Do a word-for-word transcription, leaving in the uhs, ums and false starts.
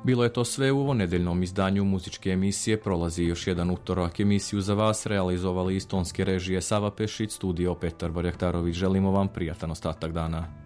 Bilo je to sve u ovo nedeljnom izdanju muzičke emisije. Prolazi još jedan utorak. Emisiju za vas realizovali iz tonske režije Sava Pešić, studio Petar Varjaktarović. Želimo vam prijatan ostatak dana.